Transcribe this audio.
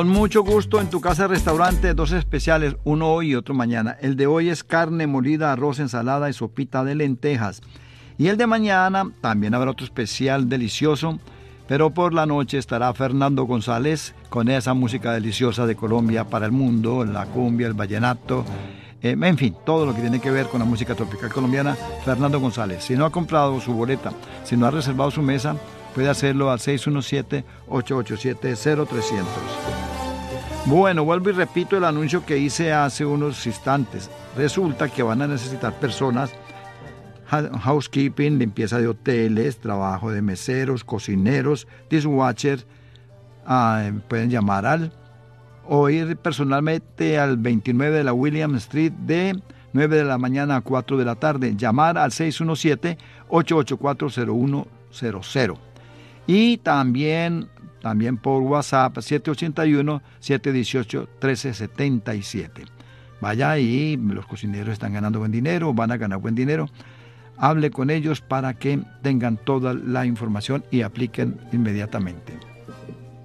Con mucho gusto en tu casa restaurante, dos especiales, uno hoy y otro mañana. El de hoy es carne molida, arroz, ensalada y sopita de lentejas. Y el de mañana también habrá otro especial delicioso, pero por la noche estará Fernando González con esa música deliciosa de Colombia para el mundo, la cumbia, el vallenato, en fin, todo lo que tiene que ver con la música tropical colombiana. Fernando González. Si no ha comprado su boleta, si no ha reservado su mesa, puede hacerlo al 617-887-0300. Bueno, vuelvo y repito el anuncio que hice hace unos instantes. Resulta que van a necesitar personas, housekeeping, limpieza de hoteles, trabajo de meseros, cocineros, dishwasher. Pueden llamar o ir personalmente al 29 de la William Street de 9 de la mañana a 4 de la tarde. Llamar al 617-884-0100. Y también por WhatsApp 781-718-1377. Vaya ahí, los cocineros están ganando buen dinero, van a ganar buen dinero. Hable con ellos para que tengan toda la información y apliquen inmediatamente.